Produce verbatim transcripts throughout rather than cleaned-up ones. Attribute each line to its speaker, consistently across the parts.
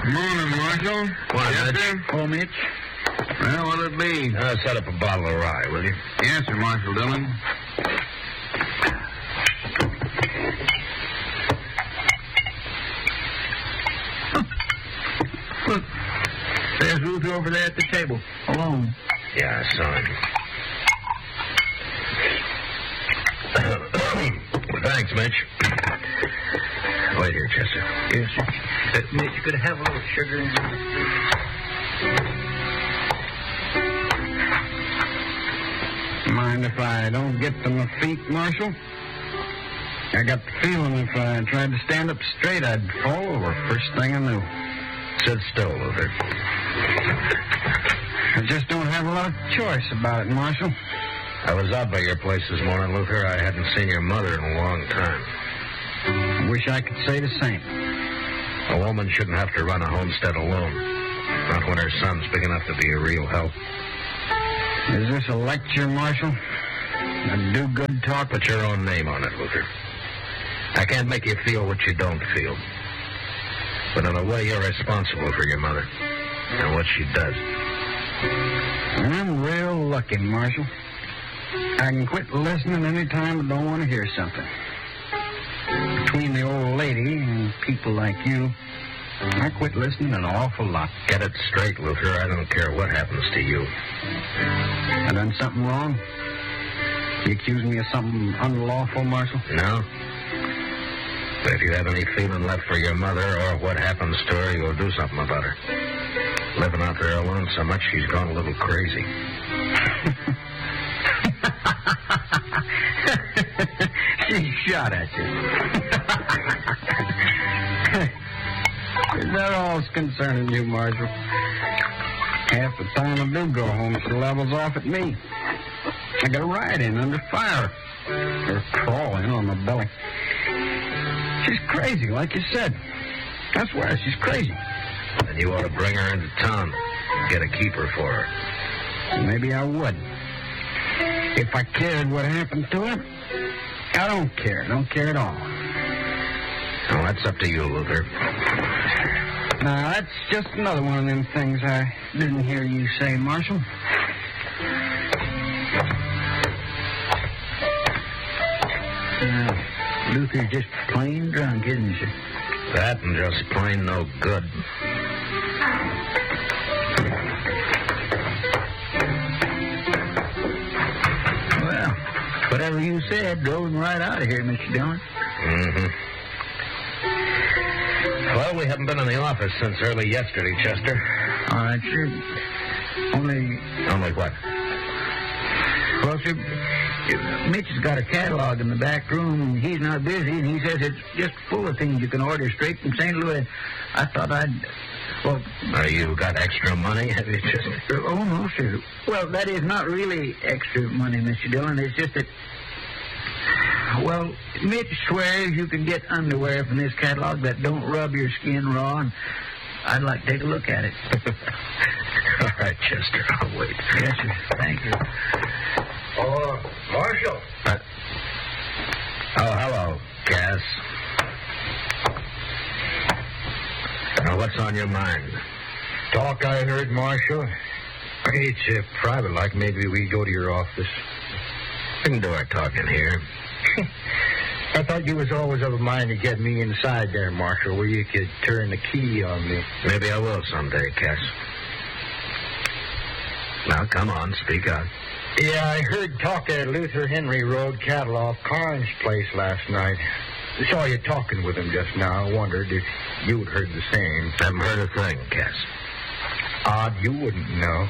Speaker 1: Morning, Marshal.
Speaker 2: What,
Speaker 1: yes,
Speaker 2: Mitch?
Speaker 1: sir?
Speaker 3: Oh, Mitch?
Speaker 1: Well, what'll it be?
Speaker 2: Uh, set up a bottle of rye, will you?
Speaker 1: Yes, sir, Marshal Dillon.
Speaker 3: Look, there's Luther over there at the table, alone.
Speaker 2: Yeah, I saw him. Thanks, Mitch. Wait here, Chester.
Speaker 3: Yes, sir. Uh, Mitch, you could have a little sugar in there.
Speaker 1: Mind if I don't get to my feet, Marshal? I got the feeling if I tried to stand up straight, I'd fall over first thing I knew.
Speaker 2: Sit still, Luther.
Speaker 1: I just don't have a lot of choice about it, Marshal.
Speaker 2: I was out by your place this morning, Luther. I hadn't seen your mother in a long time.
Speaker 1: I wish I could say the same.
Speaker 2: A woman shouldn't have to run a homestead alone. Not when her son's big enough to be a real help.
Speaker 1: Is this a lecture, Marshal? A do-good talk?
Speaker 2: Put your own name on it, Luther. I can't make you feel what you don't feel. But in a way, you're responsible for your mother and what she does.
Speaker 1: I'm real lucky, Marshal. I can quit listening any time I don't want to hear something. Between the old lady and people like you, I quit listening an awful lot.
Speaker 2: Get it straight, Luther. I don't care what happens to you.
Speaker 1: I done something wrong? You accuse me of something unlawful, Marshal?
Speaker 2: No. But if you have any feeling left for your mother or what happens to her, you'll do something about her. Living out there alone so much, she's gone a little crazy.
Speaker 1: She shot at you. Is that all's concerning you, Marshal? Half the time I do go home, she levels off at me. I got a ride in under fire. Or crawling on my belly. She's crazy, like you said. I swear, she's crazy.
Speaker 2: And you ought to bring her into town. Get a keeper for her.
Speaker 1: Maybe I would. If I cared what happened to her, I don't care. I don't care at all.
Speaker 2: Well, that's up to you, Luther.
Speaker 1: Now, that's just another one of them things I didn't hear you say, Marshal.
Speaker 3: Uh, Luther's just plain drunk, isn't she?
Speaker 2: That and just plain no good.
Speaker 3: Well, whatever you said drove him right out of here, Mister Dillon.
Speaker 2: Mm-hmm. Well, we haven't been in the office since early yesterday, Chester.
Speaker 3: All right, sir. Only,
Speaker 2: Only what?
Speaker 3: well, sir, Mitch has got a catalog in the back room, and he's not busy, and he says it's just full of things you can order straight from Saint Louis. I thought I'd, well...
Speaker 2: Are you got extra money? Have you just...
Speaker 3: Oh, no, sir. Well, that is not really extra money, Mister Dillon. It's just that... Well, Mitch swears you can get underwear from this catalog that don't rub your skin raw, and I'd like to take a look at it.
Speaker 2: All right, Chester, I'll wait.
Speaker 3: Yes, sir. Thank you.
Speaker 2: Oh, Marshal. Uh, oh, hello, Cass. Now, what's on your mind?
Speaker 4: Talk I heard, Marshal. It's uh, private, like maybe we go to your office.
Speaker 2: We can do our talking here.
Speaker 4: I thought you was always of a mind to get me inside there, Marshal, where you could turn the key on me.
Speaker 2: Maybe I will someday, Cass. Now, come on, speak out.
Speaker 4: Yeah, I heard talk at Luther Henry Road cattle off Carnes' place last night. Saw you talking with him just now. I wondered if you'd heard the same.
Speaker 2: Haven't heard a thing, Cass.
Speaker 4: Odd you wouldn't know.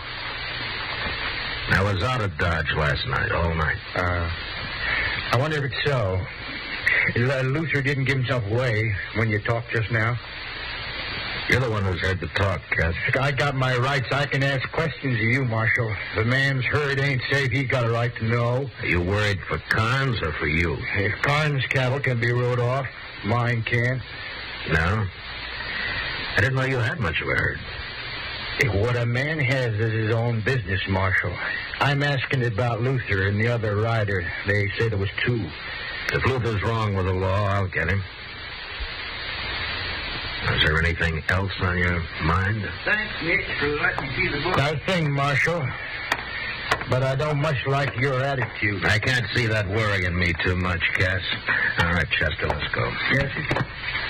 Speaker 2: I was out at Dodge last night, all night.
Speaker 4: Uh, I wonder if it's so. Uh, Luther didn't give himself away when you talked just now.
Speaker 2: You're the one who's heard the talk, Cass.
Speaker 4: I got my rights. I can ask questions of you, Marshal. The man's herd ain't safe. He got a right to know.
Speaker 2: Are you worried for Carnes or for you?
Speaker 4: If Carnes' cattle can be rode off, mine can't.
Speaker 2: No? I didn't know you had much of a herd.
Speaker 4: What a man has is his own business, Marshal. I'm asking about Luther and the other rider. They say there was two.
Speaker 2: If Luther's wrong with the law, I'll get him. Now Is there anything else on your mind?
Speaker 3: Thanks, Mitch, for letting me see the book.
Speaker 4: Nothing, Marshal. But I don't much like your attitude.
Speaker 2: I can't see that worrying me too much, Cass. All right, Chester, let's go.
Speaker 3: Yes, sir.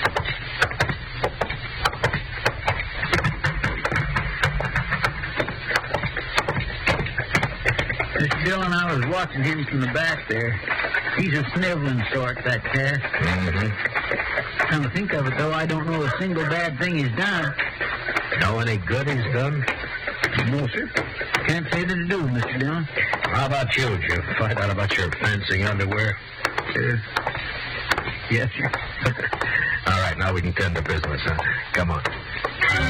Speaker 3: Mister Dillon, I was watching him from the back there. He's a sniveling sort, that Cass.
Speaker 2: Mm-hmm.
Speaker 3: Come to think of it, though, I don't know a single bad thing he's done.
Speaker 2: Know any good he's done?
Speaker 3: No, sir. Can't say that I do, Mister Dillon.
Speaker 2: How about you? Did you find out about your fancy underwear?
Speaker 3: Uh, yes, sir.
Speaker 2: All right, now we can tend to business, huh? Come on.